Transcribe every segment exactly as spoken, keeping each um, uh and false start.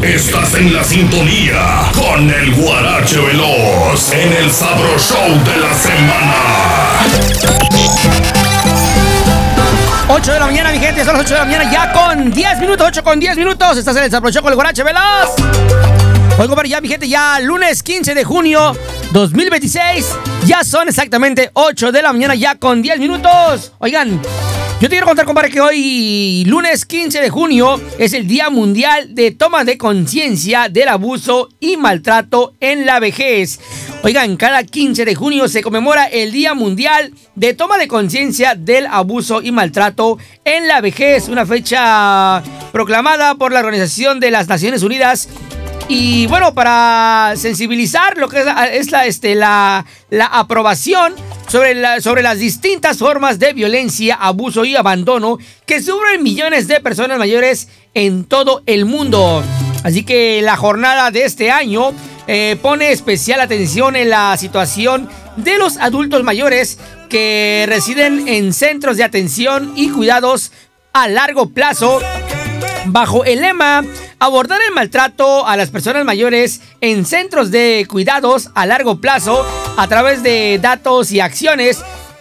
Estás en la sintonía con el Guarache Veloz en el Sabro Show de la semana. ocho de la mañana, mi gente, son las ocho de la mañana ya con diez minutos, ocho con diez minutos. Estás en el Sabro Show con el Guarache Veloz. Oigo, para ya, mi gente, ya lunes quince de junio dos mil veintiséis. Ya son exactamente ocho de la mañana ya con diez minutos. Oigan, yo te quiero contar, compadre, que hoy, lunes quince de junio, es el Día Mundial de Toma de Conciencia del Abuso y Maltrato en la Vejez. Oigan, cada quince de junio se conmemora el Día Mundial de Toma de Conciencia del Abuso y Maltrato en la Vejez, una fecha proclamada por la Organización de las Naciones Unidas. Y bueno, para sensibilizar lo que es la, es la, este, la, la aprobación sobre, la, sobre las distintas formas de violencia, abuso y abandono que sufren millones de personas mayores en todo el mundo. Así que la jornada de este año eh, pone especial atención en la situación de los adultos mayores que residen en centros de atención y cuidados a largo plazo, bajo el lema abordar el maltrato a las personas mayores en centros de cuidados a largo plazo a través de datos y acciones.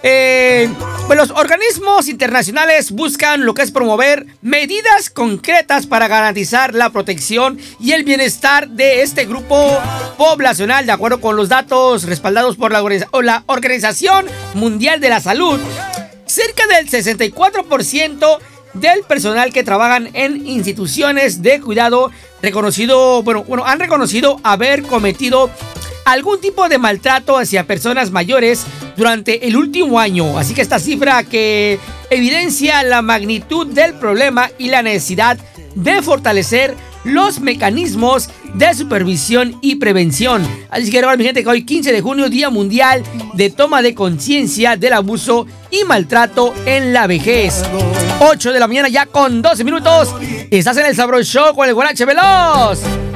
Eh, pues los organismos internacionales buscan lo que es promover medidas concretas para garantizar la protección y el bienestar de este grupo poblacional, de acuerdo con los datos respaldados por la, la Organización Mundial de la Salud. Cerca del sesenta y cuatro por ciento del personal que trabajan en instituciones de cuidado reconocido, bueno, bueno, han reconocido haber cometido algún tipo de maltrato hacia personas mayores durante el último año. Así que esta cifra que evidencia la magnitud del problema y la necesidad de fortalecer los mecanismos de supervisión y prevención. Así que ahora, mi gente, que hoy quince de junio, Día Mundial de Toma de Conciencia del Abuso y Maltrato en la Vejez. ocho de la mañana ya con doce minutos. Estás en el Sabro Show con el Guarache Veloz.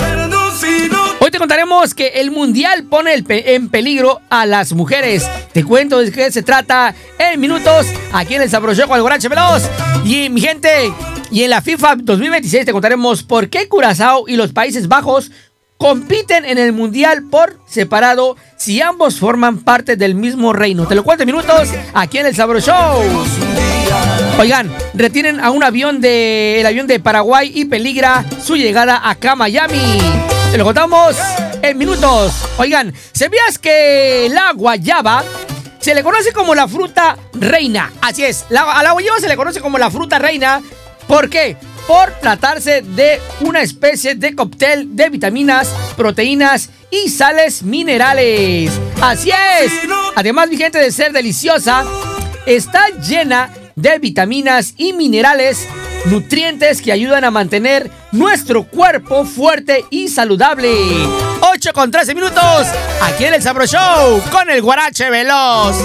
Hoy te contaremos que el Mundial pone el pe- en peligro a las mujeres. Te cuento de qué se trata en minutos aquí en el Sabro Show con el Guarache Veloz. Y mi gente, y en la FIFA dos mil veintiséis te contaremos por qué Curazao y los Países Bajos compiten en el Mundial por separado si ambos forman parte del mismo reino. Te lo cuento en minutos aquí en el Sabro Show. Oigan, retienen a un avión de el avión de Paraguay y peligra su llegada acá a Miami. Te lo contamos en minutos. Oigan, ¿sabías que la guayaba se le conoce como la fruta reina? Así es, la, a la guayaba se le conoce como la fruta reina. ¿Por qué? Por tratarse de una especie de cóctel de vitaminas, proteínas y sales minerales. Así es. Además, mi gente, de ser deliciosa, está llena de vitaminas y minerales, nutrientes que ayudan a mantener nuestro cuerpo fuerte y saludable. ocho con trece minutos, aquí en el Sabro Show con el Guarache Veloz.